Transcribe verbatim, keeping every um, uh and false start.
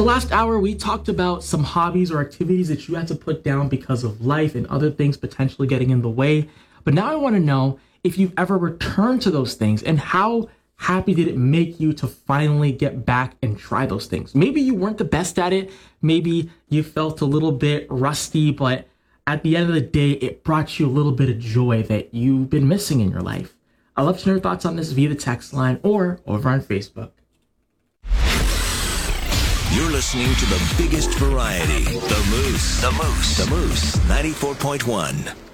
The last hour, we talked about some hobbies or activities that you had to put down because of life and other things potentially getting in the way. But now I want to know if you've ever returned to those things and how happy did it make you to finally get back and try those things. Maybe you weren't the best at it. Maybe you felt a little bit rusty, but at the end of the day, it brought you a little bit of joy that you've been missing in your life. I'd love to know your thoughts on this via the text line or over on Facebook. You're listening to the biggest variety, The Moose. The Moose. The Moose, ninety-four point one.